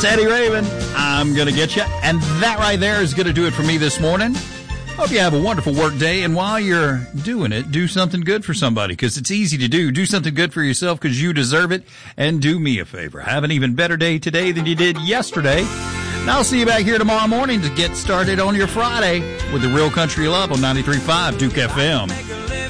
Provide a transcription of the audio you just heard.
That's Eddie Raven. I'm going to get you. And that right there is going to do it for me this morning. Hope you have a wonderful work day. And while you're doing it, do something good for somebody because it's easy to do. Do something good for yourself because you deserve it. And do me a favor. Have an even better day today than you did yesterday. And I'll see you back here tomorrow morning to get started on your Friday with the Real Country Love on 93.5 Duke FM.